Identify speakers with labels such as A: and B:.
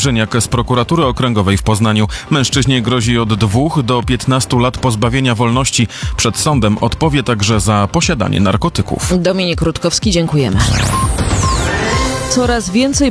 A: Wawrzyniak z Prokuratury Okręgowej w Poznaniu. Mężczyźnie grozi od 2 do 15 lat pozbawienia wolności. Przed sądem odpowie także za posiadanie narkotyków.
B: Dominik Rutkowski, dziękujemy. Coraz więcej